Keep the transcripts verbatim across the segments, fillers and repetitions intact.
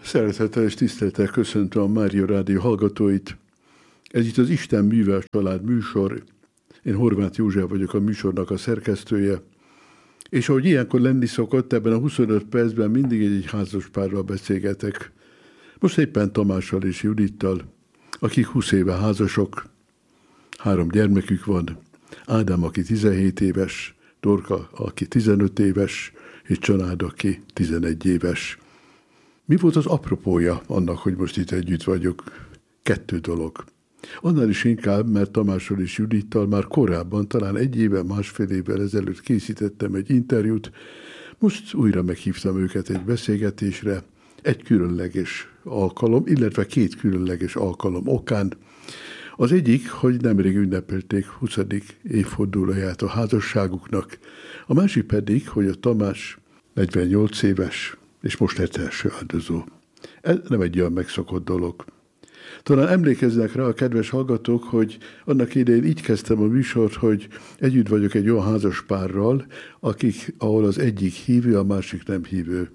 Szeretettel és tisztelettel köszöntöm a Mária Rádió hallgatóit. Ez itt az Isten Művel Család műsor. Én Horváth József vagyok, a műsornak a szerkesztője. És ahogy ilyenkor lenni szokott, ebben a huszonöt percben mindig egy házaspárral beszélgetek. Most éppen Tamással és Judittal, akik húsz éve házasok. Három gyermekük van. Ádám, aki tizenhét éves, Dorka, aki tizenöt éves, és Csanád, aki tizenegy éves. Mi volt az apropója annak, hogy most itt együtt vagyok? Kettő dolog. Annál is inkább, mert Tamással és Judittal már korábban, talán egy éve, másfél évvel ezelőtt készítettem egy interjút. Most újra meghívtam őket egy beszélgetésre, egy különleges alkalom, illetve két különleges alkalom okán. Az egyik, hogy nemrég ünnepelték huszadik évfordulóját a házasságuknak, a másik pedig, hogy a Tamás negyvennyolc éves, és most lett első áldozó. Ez nem egy olyan megszokott dolog. Talán emlékeznek rá a kedves hallgatók, hogy annak idején így kezdtem a műsort, hogy együtt vagyok egy olyan házaspárral, akik, ahol az egyik hívő, a másik nem hívő.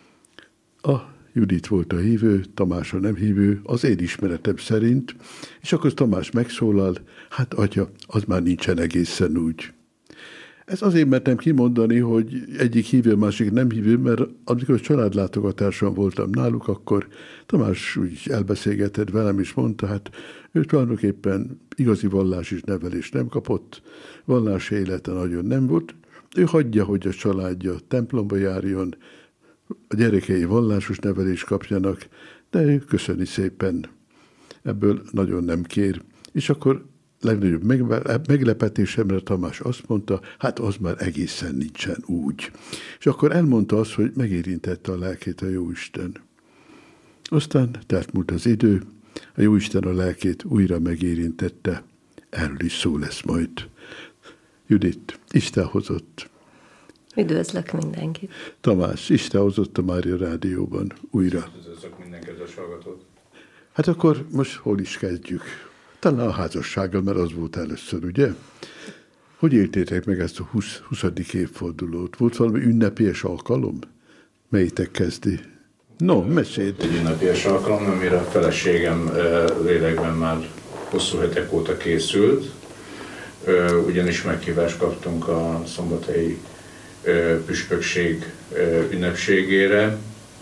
A Judit volt a hívő, Tamás a nem hívő, az én ismeretem szerint, és akkor Tamás megszólal, hát atya, az már nincsen egészen úgy. Ez azért mertem kimondani, hogy egyik hívő, másik nem hívő, mert amikor családlátogatáson voltam náluk, akkor Tamás úgy elbeszélgetett velem, és mondta, hát ő tulajdonképpen igazi vallási nevelés nem kapott, vallási élete nagyon nem volt. Ő hagyja, hogy a családja templomba járjon, a gyerekei vallásos nevelést kapjanak, de ő köszöni szépen, ebből nagyon nem kér. És akkor legnagyobb meglepetésemre Tamás azt mondta, hát az már egészen nincsen úgy. És akkor elmondta azt, hogy megérintette a lelkét a Jóisten. Aztán telt múlt az idő, a Jóisten a lelkét újra megérintette. Erről is szó lesz majd. Judit, Isten hozott. Üdvözlök mindenkit. Tamás, Isten hozott a Mária Rádióban újra. Üdvözlök minden kedves hallgatót. Hát akkor most hol is kezdjük? Talán a házassággal, mert az volt először, ugye? Hogy éltétek meg ezt a huszadik évfordulót? Volt valami ünnepélyes alkalom? Melyitek kezdi? No, meséld. Egy ünnepélyes alkalom, amire a feleségem lélekben már hosszú hetek óta készült. Ugyanis meghívást kaptunk a szombathelyi püspökség ünnepségére.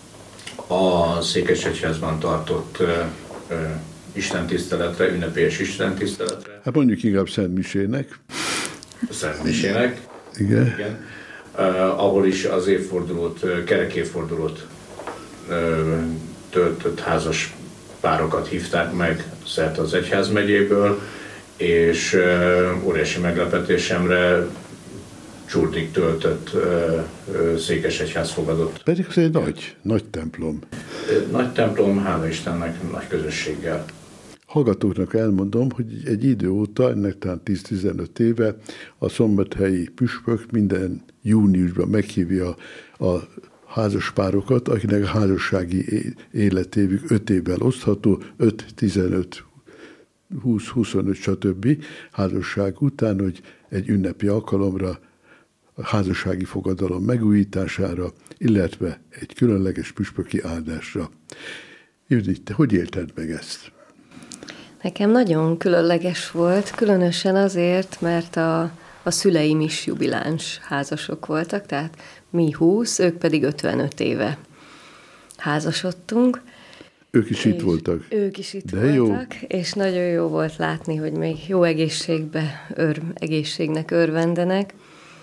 A Székesegyházban tartott istentiszteletre, ünnepélyes istentiszteletre. Hát mondjuk inkább Szent Misének. Szent Misének. Igen. Igen. Uh, ahol is az évfordulót, kerek évfordulót uh, töltött házas párokat hívták meg szerte az egyházmegyéből, és uh, óriási meglepetésemre csurdig töltött uh, uh, Székesegyház fogadott. Pedig az egy nagy, nagy templom. Nagy templom, hála Istennek, nagy közösséggel. Hallgatóknak elmondom, hogy egy idő óta, ennek talán tíz-tizenöt éve a szombathelyi püspök minden júniusban meghívja a házaspárokat, akinek a házassági életévük öt évvel osztható, öt, tizenöt, húsz, huszonöt, stb. Házasság után, hogy egy ünnepi alkalomra, a házassági fogadalom megújítására, illetve egy különleges püspöki áldásra. Judit, te hogy élted meg ezt? Nekem nagyon különleges volt, különösen azért, mert a, a szüleim is jubiláns házasok voltak, tehát mi húsz, ők pedig ötvenöt éve házasodtunk. Ők is itt voltak. Ők is itt De voltak, jó. És nagyon jó volt látni, hogy még jó egészségbe, ör, egészségnek örvendenek.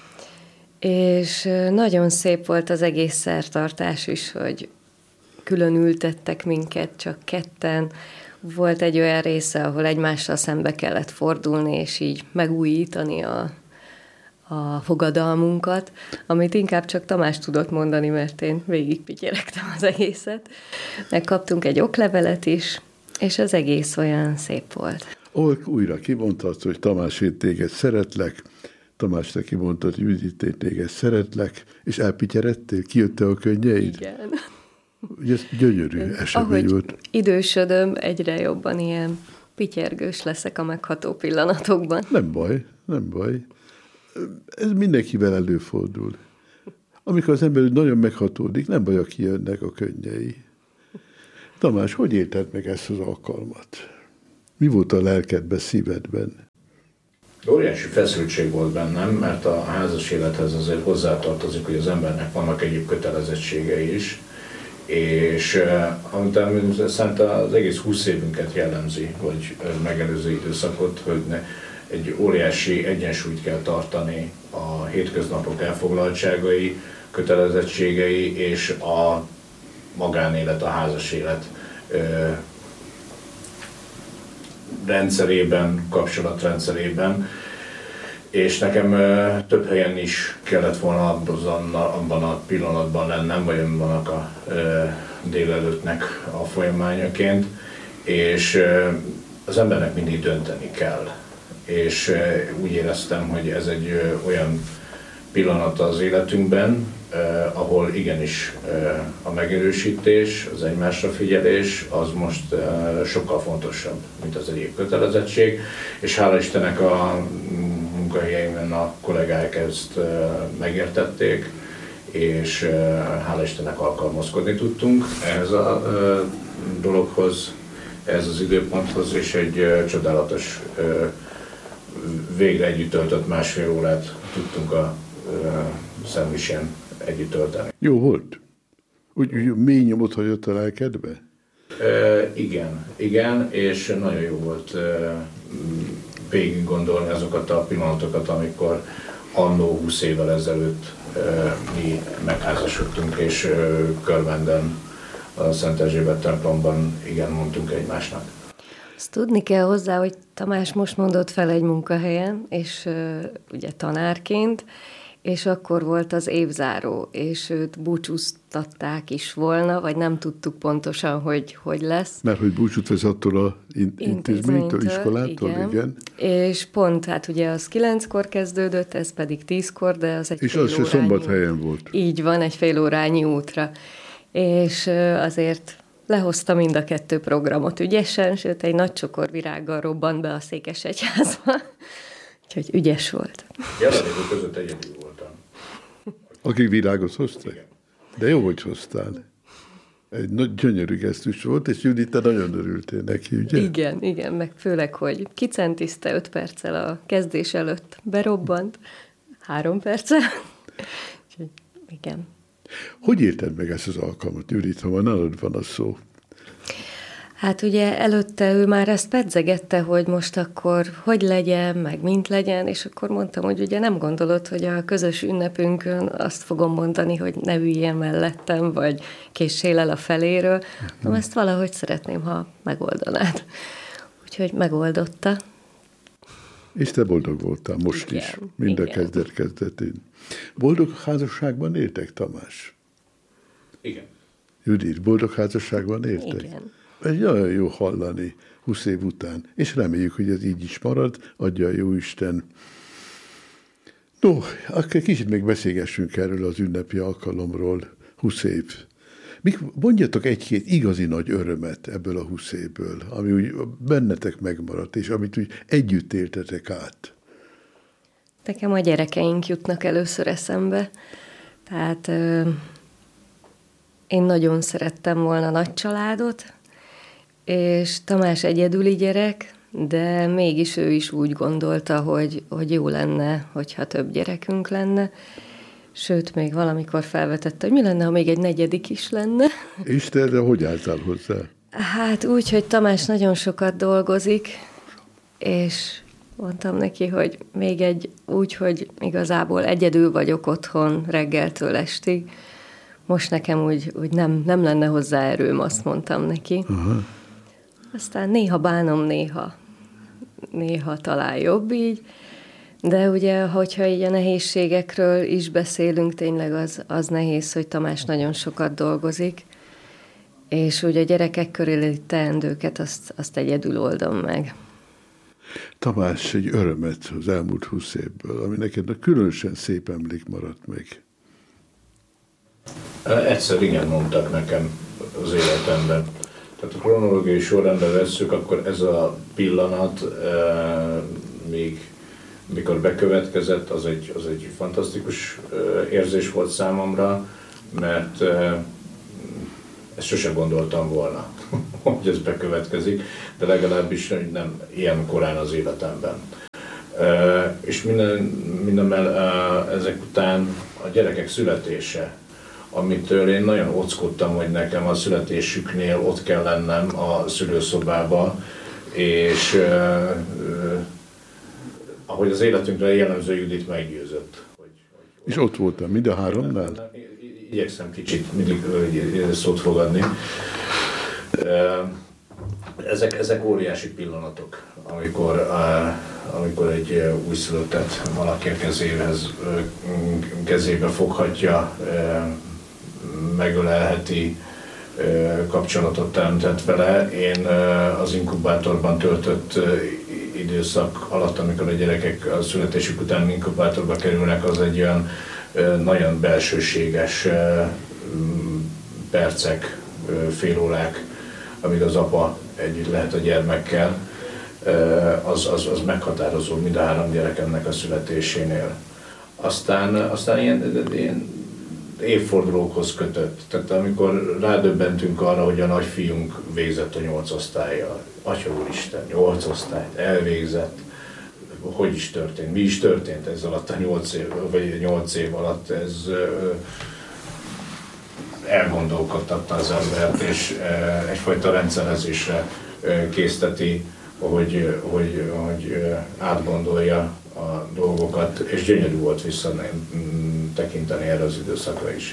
És nagyon szép volt az egész szertartás is, hogy külön ültettek minket, csak ketten. Volt egy olyan része, ahol egymással szembe kellett fordulni, és így megújítani a, a fogadalmunkat, amit inkább csak Tamás tudott mondani, mert én végigpityeregtem az egészet. Megkaptunk egy oklevelet is, és az egész olyan szép volt. Ahol újra kimondtad, hogy Tamás, én téged szeretlek, Tamás, te kimondtad, hogy Judit, én téged szeretlek, és elpityeredtél, kijöttél a könnyeid? Igen. Ugye ez gyönyörű esemény volt. Idősödöm, egyre jobban ilyen pityergős leszek a megható pillanatokban. Nem baj, nem baj. Ez mindenkivel előfordul. Amikor az ember nagyon meghatódik, nem baj, aki jönnek a könnyei. Tamás, hogy élted meg ezt az alkalmat? Mi volt a lelkedben, szívedben? Óriási feszültség volt bennem, mert a házas élethez azért hozzátartozik, hogy az embernek vannak egyéb kötelezettségei is, és amit szerintem az egész húsz évünket jellemzi, vagy megelőző időszakot, hogy ne, egy óriási egyensúlyt kell tartani a hétköznapok elfoglaltságai, kötelezettségei és a magánélet, a házas élet rendszerében, kapcsolatrendszerében, és nekem több helyen is kellett volna abban a pillanatban lennem, vagy annak a délelőttnek a folyamányaként, és az embernek mindig dönteni kell. És úgy éreztem, hogy ez egy olyan pillanat az életünkben, eh, ahol igenis eh, a megerősítés, az egymásra figyelés az most eh, sokkal fontosabb, mint az egyéb kötelezettség, és hála Istennek a munkahelyeimen a kollégák ezt eh, megértették, és eh, hála Istennek alkalmazkodni tudtunk ehhez a eh, dologhoz, ehhez az időponthoz, és egy eh, csodálatos eh, végre együtt töltött másfél órát tudtunk a Szentmisén együtt tölteni. Jó volt? Úgy, úgy mély nyomot hagyott a lelkedbe? E, igen, igen, és nagyon jó volt e, végig gondolni azokat a pillanatokat, amikor annó húsz évvel ezelőtt e, mi megházasodtunk, és e, Körmenden, a Szent Erzsébet templomban igen mondtunk egymásnak. Azt tudni kell hozzá, hogy Tamás most mondott fel egy munkahelyen, és uh, ugye tanárként, és akkor volt az évzáró, és őt búcsúztatták is volna, vagy nem tudtuk pontosan, hogy hogy lesz. Mert hogy búcsút vesz attól a in- intézménytől, iskolától, igen. igen. És pont, hát ugye az kilenckor kezdődött, ez pedig tízkor, de az egy És az se Szombathelyen volt. Így van, egy fél órányi útra. És uh, azért lehozta mind a kettő programot ügyesen, sőt, egy nagy csokor virággal robbant be a Székesegyházba. Úgyhogy ügyes volt. Jelenlévők között egyedül voltam. Akik virágot hoztak? Igen. De jó, hogy hoztál. Egy nagy gyönyörű gesztus volt, és Judit, te nagyon örültél neki, ugye? Igen, igen, meg főleg, hogy kicentiszte öt perccel a kezdés előtt berobbant, három perccel. Úgyhogy igen. Hogy érted meg ezt az alkalmat, Judit, ha van nálad van a szó? Hát ugye előtte ő már ezt pedzegette, hogy most akkor hogy legyen, meg mint legyen, és akkor mondtam, hogy ugye nem gondolod, hogy a közös ünnepünkön azt fogom mondani, hogy ne üljél mellettem, vagy késsél el a feléről. Uh-huh. Ezt valahogy szeretném, ha megoldanád. Úgyhogy megoldotta. És te boldog voltál most igen, is, mind igen. A kezdet-kezdetén. Boldog házasságban éltek, Tamás? Igen. Judit, boldog házasságban éltek? Igen. Ez nagyon jó hallani húsz év után, és reméljük, hogy ez így is marad, adja a Jóisten. No, akkor kicsit még beszélgessünk erről az ünnepi alkalomról, húsz év. Mik, mondjatok egy-két igazi nagy örömet ebből a húsz évből, ami úgy bennetek megmaradt, és amit úgy együtt éltetek át. Nekem a gyerekeink jutnak először eszembe. Tehát euh, én nagyon szerettem volna nagy családot, és Tamás egyedüli gyerek, de mégis ő is úgy gondolta, hogy, hogy jó lenne, hogyha több gyerekünk lenne. Sőt, még valamikor felvetette, hogy mi lenne, ha még egy negyedik is lenne. És te erre hogy álltál hozzá? Hát úgy, hogy Tamás nagyon sokat dolgozik, és mondtam neki, hogy még egy úgy, hogy igazából egyedül vagyok otthon reggeltől estig. Most nekem úgy, úgy nem, nem lenne hozzá erőm, azt mondtam neki. Aha. Aztán néha bánom, néha, néha talán jobb így. De ugye, hogyha így a nehézségekről is beszélünk, tényleg az, az nehéz, hogy Tamás nagyon sokat dolgozik, és ugye a gyerekek körüli teendőket azt, azt egyedül oldom meg. Tamás, egy örömet az elmúlt húsz évből, ami neked különösen szép emlék maradt meg. Egyszer igen mondtak nekem az életemben. Tehát a kronológiai sorrendben vesszük, akkor ez a pillanat e, még mikor bekövetkezett, az egy, az egy fantasztikus érzés volt számomra, mert ezt sosem gondoltam volna, hogy ez bekövetkezik, de legalábbis nem ilyen korán az életemben. És minden, mindemmel ezek után a gyerekek születése, amitől én nagyon óckodtam, hogy nekem a születésüknél ott kell lennem a szülőszobába, és uh, uh, ahogy az életünkre jellemző Judit meggyőzött. Hogy, hogy és ott voltam, mind a háromnál? Igyekszem kicsit mindig uh, szót fogadni. Uh, ezek, ezek óriási pillanatok, amikor, uh, amikor egy uh, újszülöttet valaki a kezéhez, uh, kezébe foghatja, uh, megölelheti, kapcsolatot teremtett vele. Én az inkubátorban töltött időszak alatt, amikor a gyerekek a születésük után inkubátorba kerülnek, az egy olyan nagyon belsőséges percek, félórák, amíg az apa együtt lehet a gyermekkel, az, az, az meghatározó mind a három gyerekemnek a születésénél. Aztán, aztán ilyen, ilyen évfordulókhoz kötött. Tehát amikor rádöbbentünk arra, hogy a nagyfiunk végzett a nyolc osztállyal. Atya úristen, nyolc osztályt elvégzett. Hogy is történt? Mi is történt ez alatt a nyolc év, vagy nyolc év alatt? Ez elgondolkodtatta az embert, és egyfajta rendszerezésre készteti, hogy, hogy, hogy átgondolja a dolgokat, és gyönyörű volt visszatekinteni erre az időszakra is.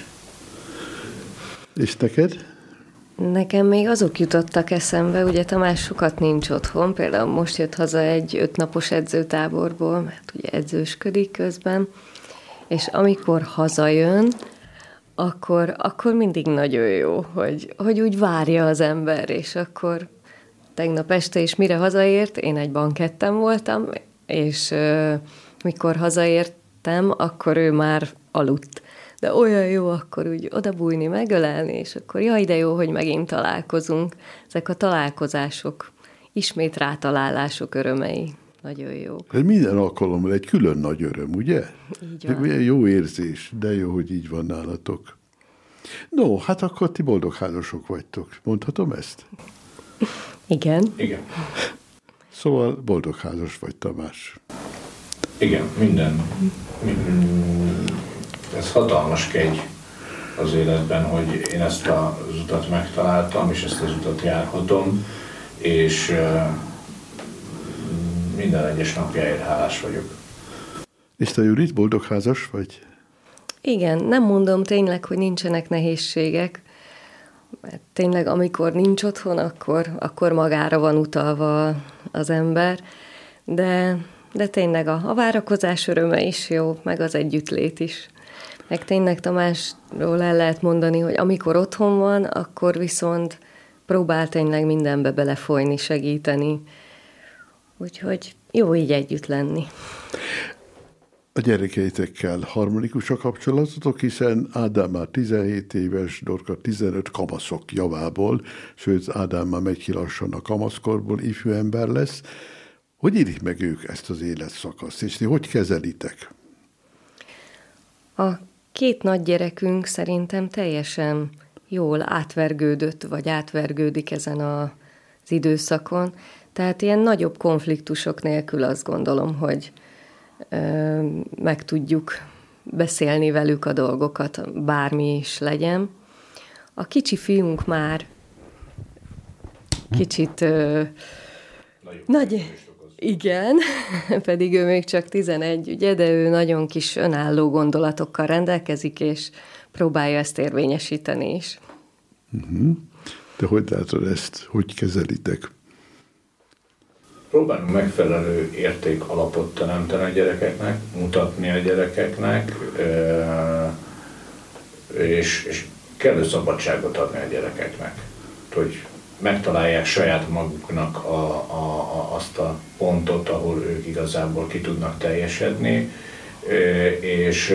És neked? Nekem még azok jutottak eszembe, ugye Tamás sokat nincs otthon, például most jött haza egy ötnapos edzőtáborból, mert ugye edzősködik közben, és amikor hazajön, akkor, akkor mindig nagyon jó, hogy, hogy úgy várja az ember, és akkor tegnap este is mire hazaért, én egy banketten voltam, és uh, mikor hazaértem, akkor ő már aludt. De olyan jó akkor úgy odabújni, megölelni, és akkor jaj, de jó, hogy megint találkozunk. Ezek a találkozások, ismét rátalálások örömei. Nagyon jó. Ez minden alkalommal egy külön nagy öröm, ugye? Így van. Milyen jó érzés, de jó, hogy így van nálatok. No, hát akkor ti boldog házasok vagytok. Mondhatom ezt? Igen. Igen. Szóval boldog házas vagy, Tamás. Igen, minden. Ez hatalmas kegy az életben, hogy én ezt az utat megtaláltam, és ezt az utat járhatom, és minden egyes napjáért hálás vagyok. És te, Judit, boldog házas vagy? Igen, nem mondom tényleg, hogy nincsenek nehézségek, mert tényleg amikor nincs otthon, akkor, akkor magára van utalva az ember, de, de tényleg a, a várakozás öröme is jó, meg az együttlét is. Meg tényleg Tamásról el lehet mondani, hogy amikor otthon van, akkor viszont próbál tényleg mindenbe belefolyni, segíteni. Úgyhogy jó így együtt lenni. A gyerekeitekkel harmonikus a kapcsolatotok, hiszen Ádám már tizenhét éves, Dorka tizenöt, kamaszok javából, sőt Ádám már megy ki lassan a kamaszkorból, ifjú ember lesz. Hogy élik meg ők ezt az életszakaszt, és ti hogy kezelitek? A két nagy gyerekünk szerintem teljesen jól átvergődött, vagy átvergődik ezen az időszakon. Tehát ilyen nagyobb konfliktusok nélkül azt gondolom, hogy ö, meg tudjuk beszélni velük a dolgokat, bármi is legyen. A kicsi fiunk már kicsit... Ö, nagy, igen, pedig ő még csak tizenegy, ugye, de ő nagyon kis önálló gondolatokkal rendelkezik, és próbálja ezt érvényesíteni is. Uh-huh. De hogy látod ezt? Hogy kezelitek? Próbálunk megfelelő érték alapot teremteni a gyerekeknek, mutatni a gyerekeknek, és, és kellő szabadságot adni a gyerekeknek, hogy megtalálják saját maguknak a, a, a, azt a pontot, ahol ők igazából ki tudnak teljesedni, és,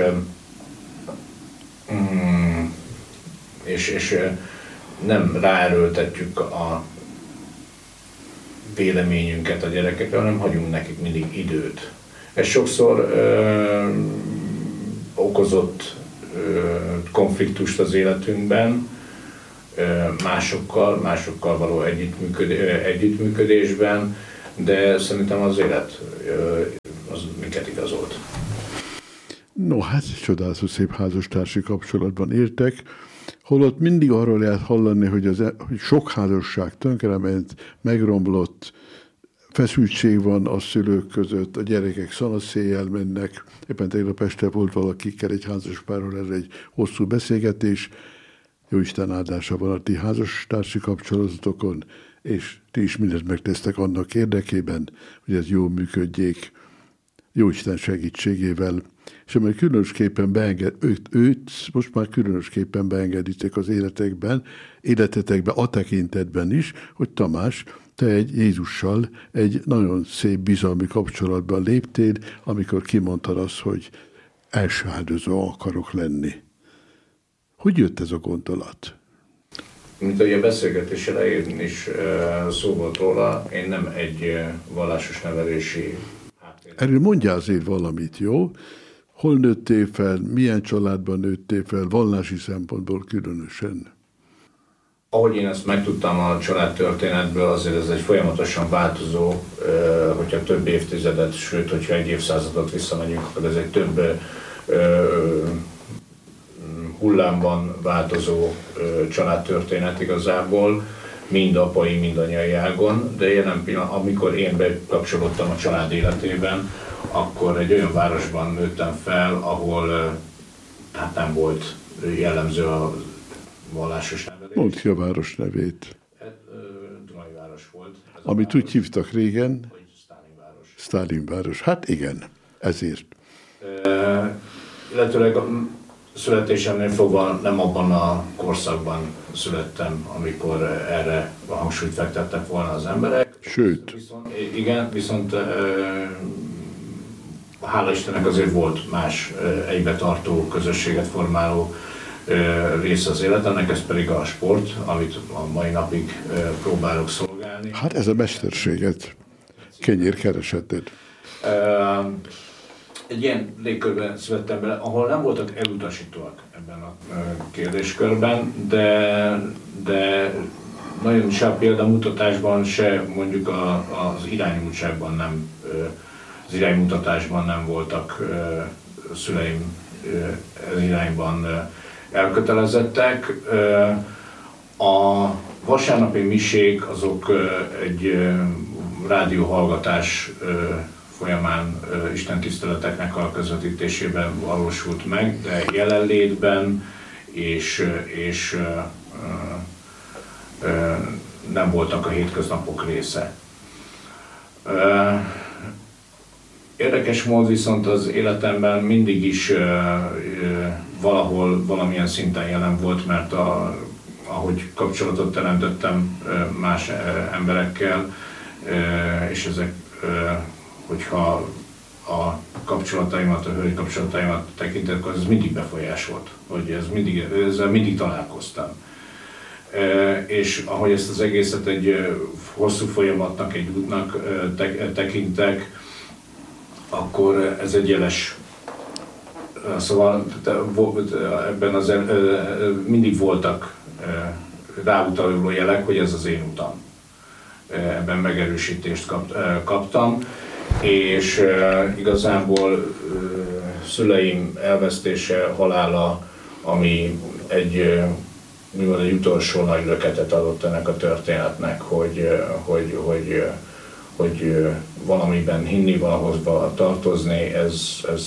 és, és nem ráerőltetjük a véleményünket a gyerekekre, hanem hagyunk nekik mindig időt. Ez sokszor ö, okozott ö, konfliktust az életünkben, másokkal, másokkal való együttműködésben, de szerintem az élet az minket igazolt. No, hát csodálatos szép házastársi kapcsolatban éltek, holott mindig arról lehet hallani, hogy, az, hogy sok házasság tönkrement, megromlott, feszültség van a szülők között, a gyerekek szanaszéjjel mennek. Éppen tegnap este volt valakikkel egy házaspárról erre egy hosszú beszélgetés. Jóisten áldása van a ti házastársi kapcsolatokon, és ti is mindent megtesztek annak érdekében, hogy ez jól működjék, Jóisten segítségével. És amely különösképpen beenged, őt, őt most már különösképpen beengeditek az életekben, életetekben, a tekintetben is, hogy Tamás, te egy Jézussal egy nagyon szép bizalmi kapcsolatban léptél, amikor kimondtad azt, hogy első áldozó akarok lenni. Hogy jött ez a gondolat? Mint ahogy a beszélgetés elején is szó volt róla, én nem egy vallásos nevelési háttér. Erről mondjál azért valamit, jó? Hol nőttél fel, milyen családban nőttél fel, vallási szempontból különösen? Ahogy én ezt megtudtam a családtörténetből, azért ez egy folyamatosan változó, hogyha több évtizedet, sőt, hogyha egy évszázadot visszamegyünk, akkor ez egy több hullámban változó családtörténet igazából, mind apai, mind anyai ágon, de jelen pillanat, amikor én bekapcsolódtam a család életében, akkor egy olyan városban nőttem fel, ahol hát nem volt jellemző a vallásos nevelés. Mondd ki a város nevét. Dunai város volt. Amit úgy hívtak régen, hogy Sztálinváros. Sztálinváros. Hát igen, ezért. E, illetőleg születésemnél fogva nem abban a korszakban születtem, amikor erre a hangsúlyt fektettek volna az emberek. Sőt. Viszont, igen, viszont hála Istennek azért volt más egybetartó, közösséget formáló része az életemnek, ez pedig a sport, amit a mai napig próbálok szolgálni. Hát ez a mesterséget, kenyérkereseted. Egy ilyen légkörben születtem bele, ahol nem voltak elutasítóak ebben a kérdéskörben, de, de nagyon se a példamutatásban, se mondjuk a, az iránymúltságban nem, az iránymutatásban nem voltak szüleim ez irányban elkötelezettek. A vasárnapi misék azok egy rádióhallgatás folyamán istentiszteleteknek a közvetítésében valósult meg, de jelenlétben és, és nem voltak a hétköznapok része. Érdekes mód viszont az életemben mindig is valahol, valamilyen szinten jelen volt, mert a, ahogy kapcsolatot teremtettem más emberekkel, és ezek, hogyha a kapcsolataimat, a hölgy kapcsolataimat tekintek, akkor ez mindig befolyásolt, hogy ez mindig, ezzel mindig találkoztam. És ahogy ezt az egészet egy hosszú folyamatnak, egy útnak tekintek, akkor ez egy jeles. Szóval ebben az, mindig voltak ráutaló jelek, hogy ez az én utam. Ebben megerősítést kaptam, és igazából szüleim elvesztése, halála, ami egy, mivel egy utolsó nagy löketet adott ennek a történetnek, hogy, hogy, hogy, hogy valamiben hinni, valahozba tartozni, ez, ez,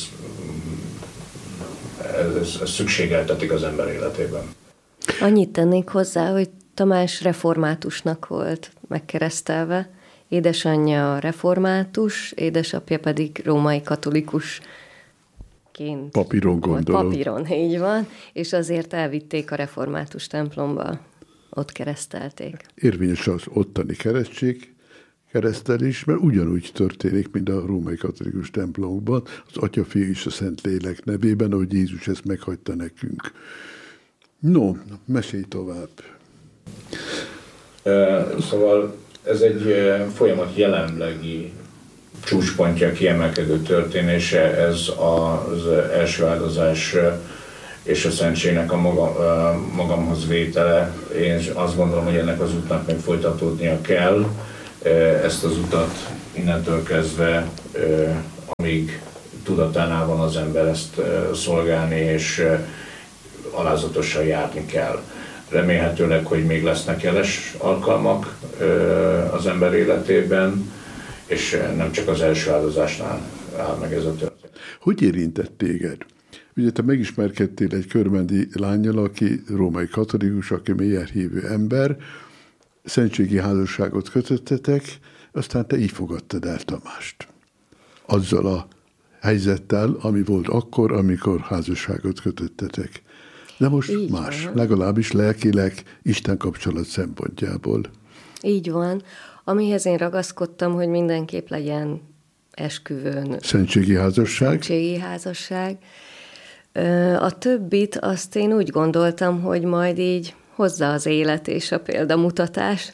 ez, ez szükségeltetik az ember életében. Annyit tennék hozzá, hogy Tamás reformátusnak volt megkeresztelve, édesanyja református, édesapja pedig római katolikusként. Papíron gondolom. Papíron, így van, és azért elvitték a református templomba, ott keresztelték. Érvényes az ottani keresztség, keresztelés, mert ugyanúgy történik, mint a római katolikus templomban, az Atya, Fiú és a Szentlélek nevében, ahogy Jézus ezt meghagyta nekünk. No, mesélj tovább. Szóval ez egy folyamat jelenlegi csúcspontja, kiemelkedő történése, ez az első áldozás és a szentségnek a maga, magamhoz vétele. Én azt gondolom, hogy ennek az útnak még folytatódnia kell. Ezt az utat innentől kezdve, amíg tudatánál van az ember, ezt szolgálni és alázatosan járni kell. Remélhetőleg, hogy még lesznek jeles alkalmak az ember életében, és nem csak az első áldozásnál áll meg ez a történet. Hogy érintett téged? Ugye te megismerkedtél egy körmendi lánnyal, aki római katolikus, aki mélyen hívő ember, szentségi házasságot kötöttetek, aztán te így fogadtad el Tamást. Azzal a helyzettel, ami volt akkor, amikor házasságot kötöttetek. De most így más, van. Legalábbis lelkileg, Isten kapcsolat szempontjából. Így van. Amihez én ragaszkodtam, hogy mindenképp legyen esküvőn. Szentségi házasság. Szentségi házasság. A többit azt én úgy gondoltam, hogy majd így hozza az élet és a példamutatás.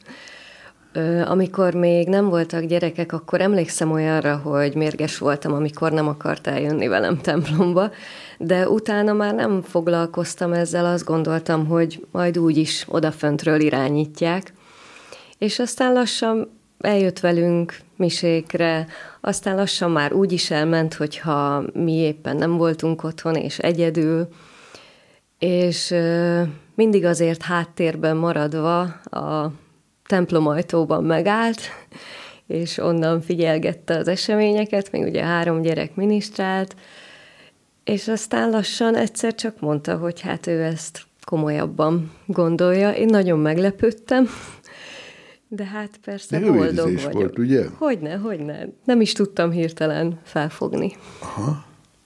Amikor még nem voltak gyerekek, akkor emlékszem olyanra, hogy mérges voltam, amikor nem akartál jönni velem templomba, de utána már nem foglalkoztam ezzel, azt gondoltam, hogy majd úgyis odaföntről irányítják. És aztán lassan eljött velünk misékre, aztán lassan már úgy is elment, hogyha mi éppen nem voltunk otthon, és egyedül, és mindig azért háttérben maradva a templom ajtóban megállt, és onnan figyelgette az eseményeket, még ugye három gyerek minisztrált, és aztán lassan egyszer csak mondta, hogy hát ő ezt komolyabban gondolja. Én nagyon meglepődtem, de hát persze de boldog vagyok. Volt, ugye? Hogyne, hogyne. Nem is tudtam hirtelen felfogni. Aha.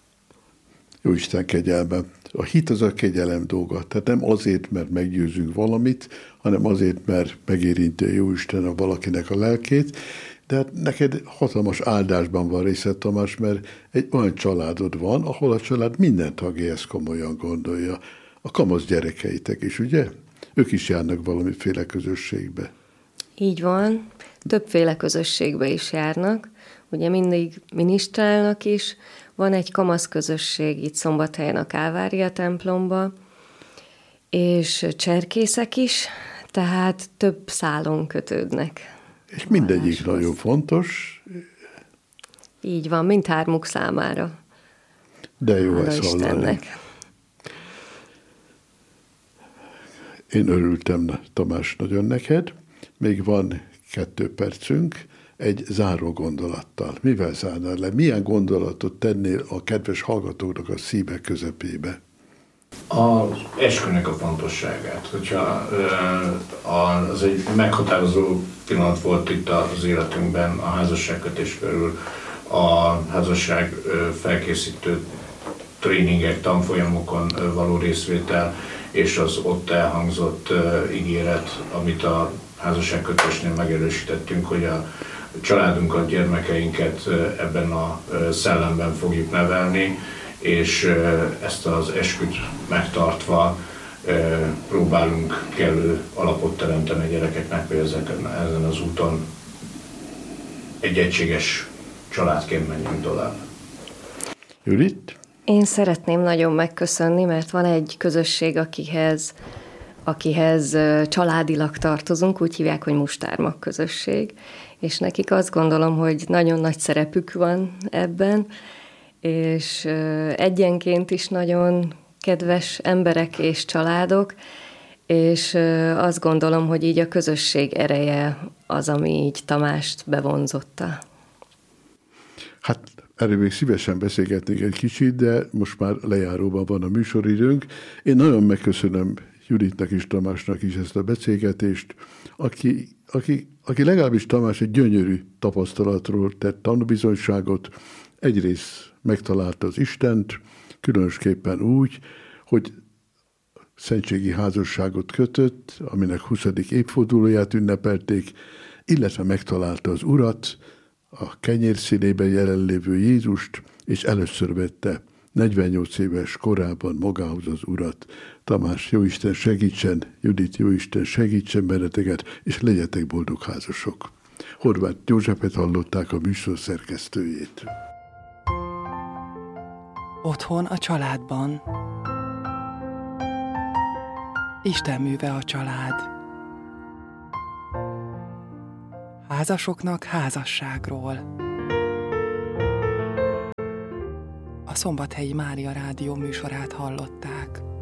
Jóisten kegyelme. A hit az a kegyelem dolga. Tehát nem azért, mert meggyőzünk valamit, hanem azért, mert megérinti a Jóisten a valakinek a lelkét. De hát neked hatalmas áldásban van részed, Tamás, mert egy olyan családod van, ahol a család minden tagja ezt komolyan gondolja. A kamasz gyerekeitek is, ugye? Ők is járnak valamiféle közösségbe. Így van. Többféle közösségbe is járnak. Ugye mindig minisztrálnak is. Van egy kamasz közösség itt Szombathelyen a Kálvária templomba, és cserkészek is, tehát több szálon kötődnek. És mindegyik nagyon fontos. Így van, mindhármuk számára. De jó ezt hallani. Én örültem, Tamás, nagyon neked. Még van kettő percünk egy záró gondolattal. Mivel zárnál le? Milyen gondolatot tennél a kedves hallgatóknak a szíve közepébe? Az eskünek a fontosságát. Hogyha az egy meghatározó pillanat volt itt az életünkben, a házasságkötés körül, a házasság felkészítő tréningek, tanfolyamokon való részvétel, és az ott elhangzott ígéret, amit a házasságkötésnél megerősítettünk, hogy a családunkat, gyermekeinket ebben a szellemben fogjuk nevelni, és ezt az esküt megtartva próbálunk kellő alapot teremteni a gyerekeknek, hogy ezeken, ezen az úton egy egységes családként menjünk tovább. Judit? Én szeretném nagyon megköszönni, mert van egy közösség, akihez, akihez családilag tartozunk, úgy hívják, hogy Mustármag közösség, és nekik azt gondolom, hogy nagyon nagy szerepük van ebben, és egyenként is nagyon kedves emberek és családok, és azt gondolom, hogy így a közösség ereje az, ami így Tamást bevonzotta. Hát erről még szívesen beszélgetnék egy kicsit, de most már lejáróban van a műsoridőnk. Én nagyon megköszönöm Juditnak és Tamásnak is ezt a beszélgetést, aki, aki, aki legalábbis Tamás egy gyönyörű tapasztalatról tett tanúbizonyságot. Egyrészt megtalálta az Istent, különösképpen úgy, hogy szentségi házasságot kötött, aminek huszadik évfordulóját ünnepelték, illetve megtalálta az Urat, a kenyérszínében jelenlévő Jézust, és először vette negyvennyolc éves korában magához az Urat. Tamás, Jóisten segítsen, Judit, Jóisten segítsen benneteket, és legyetek boldog házasok. Horváth Józsefet hallották, a műsor szerkesztőjét. Otthon a családban. Isten műve a család. Házasoknak házasságról. A Szombathelyi Mária Rádió műsorát hallották.